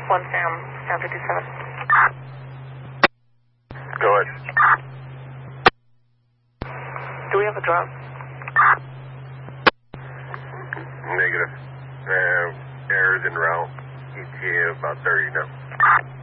1 Sam, Sam 57. Go ahead. Do we have a drop? Negative. Air is en route. ETA about 30 now.